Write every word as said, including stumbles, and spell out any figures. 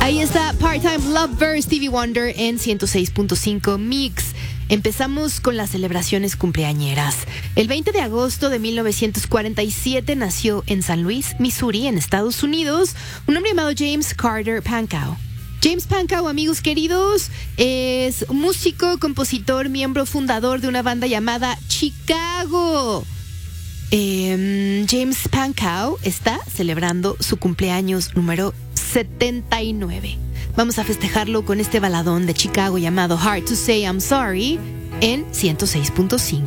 Ahí está Part-Time Lover, Stevie Wonder en ciento seis punto cinco Mix. Empezamos con las celebraciones cumpleañeras. El veinte de agosto de mil novecientos cuarenta y siete nació en San Luis, Missouri, en Estados Unidos, un hombre llamado James Carter Pankow. James Pankow, amigos queridos, es músico, compositor, miembro fundador de una banda llamada Chicago. Eh, James Pankow está celebrando su cumpleaños número setenta y nueve. Vamos a festejarlo con este baladón de Chicago llamado Hard to Say I'm Sorry en ciento seis punto cinco.